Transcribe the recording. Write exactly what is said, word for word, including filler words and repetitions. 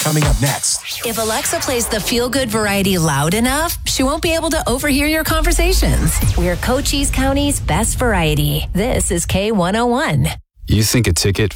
Coming up next. If Alexa plays the feel-good variety loud enough, she won't be able to overhear your conversations. We're Cochise County's best variety. This is K one oh one. You think a ticket